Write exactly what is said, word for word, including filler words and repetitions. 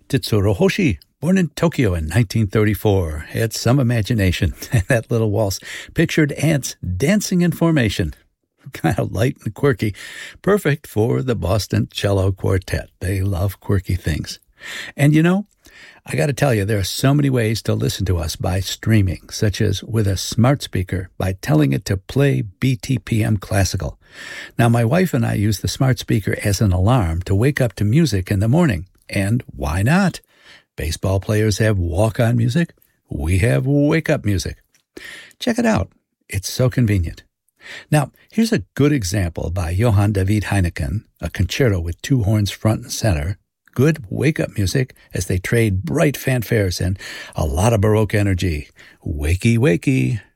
Tetsuro Hoshi, born in Tokyo in nineteen thirty-four, had some imagination, and that little waltz pictured ants dancing in formation. Kind of light and quirky, perfect for the Boston Cello Quartet. They love quirky things. And you know, I got to tell you, there are so many ways to listen to us by streaming, such as with a smart speaker by telling it to play B T P M Classical. Now, my wife and I use the smart speaker as an alarm to wake up to music in the morning. And why not? Baseball players have walk-on music. We have wake-up music. Check it out. It's so convenient. Now, here's a good example by Johann David Heineken, a concerto with two horns front and center, good wake-up music as they trade bright fanfares and a lot of Baroque energy. Wakey, wakey.